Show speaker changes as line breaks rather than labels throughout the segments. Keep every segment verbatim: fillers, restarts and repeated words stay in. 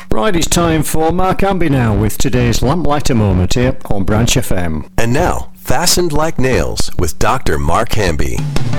Right, it's time for Mark Amby now with today's Lamplighter Moment here on Branch F M.
And now, Fastened Like Nails with Doctor Mark Amby.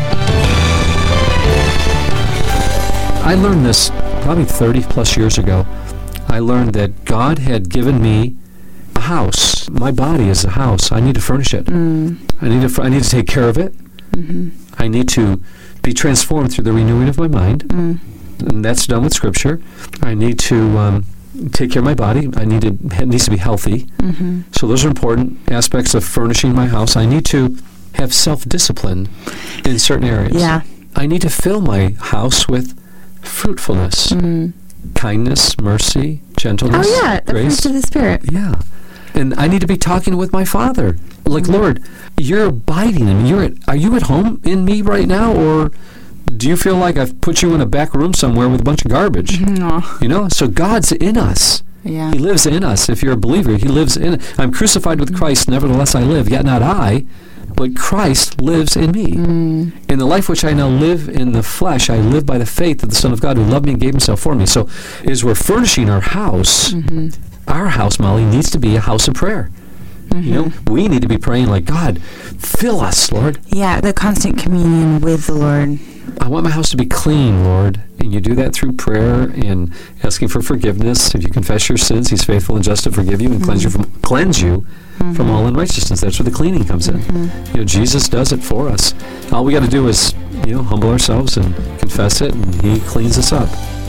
I learned this probably thirty plus years ago. I learned that God had given me a house. My body is a house. I need to furnish it. Mm. I need to. I need to take care of it. Mm-hmm. I need to be transformed through the renewing of my mind, mm. and that's done with Scripture. I need to um, take care of my body. I need to. It needs to be healthy. Mm-hmm. So those are important aspects of furnishing my house. I need to have self-discipline in certain areas.
Yeah.
I need to fill my house with fruitfulness, mm. kindness, mercy, gentleness,
oh yeah, the
grace.
fruits of the Spirit.
Yeah. And I need to be talking with my Father. Like, mm-hmm. Lord, you're abiding in me. You're at, are you at home in me right now, or do you feel like I've put you in a back room somewhere with a bunch of garbage?
No.
You know? So God's in us.
Yeah.
He lives in us. If you're a believer, He lives in. I'm crucified with Christ, nevertheless I live, yet not I, but Christ lives in me. Mm. In the life which I now live in the flesh, I live by the faith of the Son of God who loved me and gave Himself for me. So as we're furnishing our house, mm-hmm. our house, Molly, needs to be a house of prayer. Mm-hmm. You know, we need to be praying like, God, fill us, Lord.
Yeah, the constant communion with the Lord.
I want my house to be clean, Lord. And you do that through prayer and asking for forgiveness. If you confess your sins, He's faithful and just to forgive you and mm-hmm. cleanse you from cleanse you mm-hmm. from all unrighteousness. That's where the cleaning comes in. Mm-hmm. You know, Jesus does it for us. All we got to do is, you know, humble ourselves and confess it, and He cleans us up.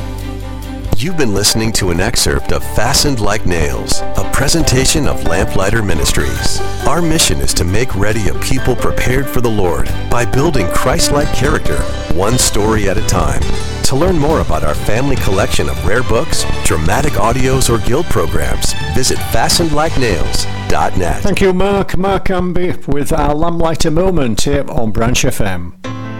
You've been listening to an excerpt of Fastened Like Nails, a presentation of Lamplighter Ministries. Our mission is to make ready a people prepared for the Lord by building Christ-like character, one story at a time. To learn more about our family collection of rare books, dramatic audios, or guild programs, visit fastened like nails dot net.
Thank you, Mark. Mark Amby with our Lamplighter Moment here on Branch F M.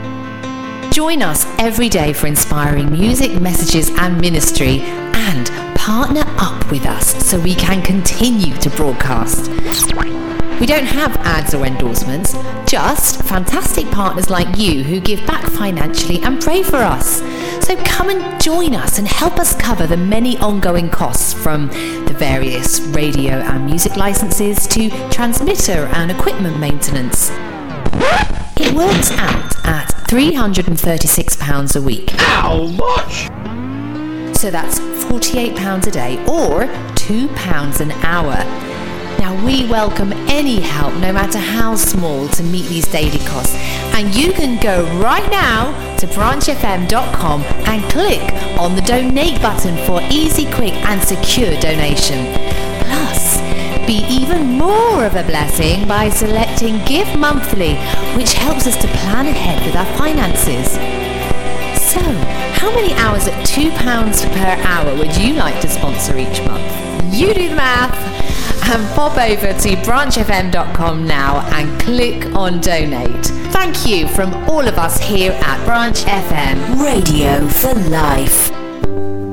Join us every day for inspiring music, messages and ministry, and partner up with us so we can continue to broadcast. We don't have ads or endorsements, just fantastic partners like you who give back financially and pray for us. So come and join us and help us cover the many ongoing costs, from the various radio and music licenses to transmitter and equipment maintenance. It works out at three hundred thirty-six pounds a week.
How much?
So that's forty-eight pounds a day, or two pounds an hour. Now, we welcome any help, no matter how small, to meet these daily costs. And you can go right now to branch f m dot com and click on the donate button for easy, quick and secure donation. Plus, be even more of a blessing by selecting Give Monthly, which helps us to plan ahead with our finances. So, how many hours at two pounds per hour would you like to sponsor each month? You do the math and pop over to branch f m dot com now and click on donate. Thank you from all of us here at Branch F M.
Radio for Life.